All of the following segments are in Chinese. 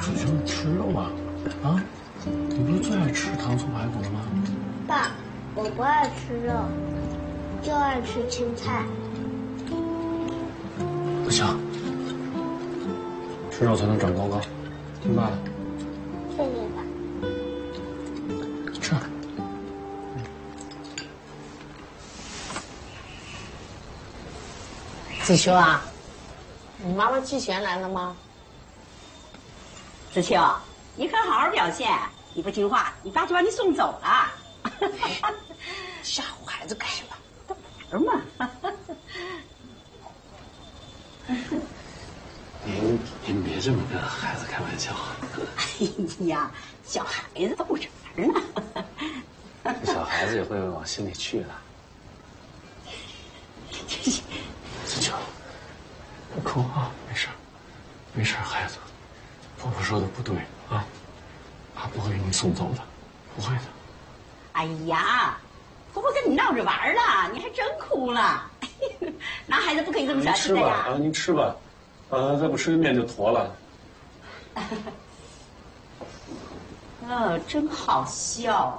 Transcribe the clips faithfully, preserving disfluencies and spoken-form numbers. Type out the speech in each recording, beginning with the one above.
出去吃肉啊？啊？你不是最爱吃糖醋排骨了吗？ 爸，我不爱吃肉，就爱吃青菜。 不行，吃肉才能长高高，听爸的。 谢谢爸。 吃。 子秋啊，你妈妈季璇来了吗？ 子秋，你可好好表现，你不听话，你爸就把你送走了。 吓唬孩子干什么？ 玩嘛。 您您别这么跟孩子开玩笑。 哎呀，小孩子他不是玩呢。 小孩子也会往心里去的。子秋，不哭啊，没事，没事，孩子。婆婆说的不对啊，爸不会给你送走的，不会的。 哎呀，婆婆跟你闹着玩了，你还真哭了。男孩子不可以这么小气的呀。 啊，您吃吧，啊，再不吃面就坨了。 哦，真好笑。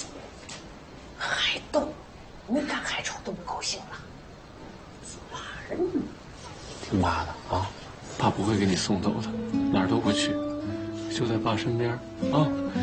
还动，没看还瞅都不高兴了。 玩呢。 听爸的啊，爸不会给你送走的，哪儿都不去，就在爸身边啊。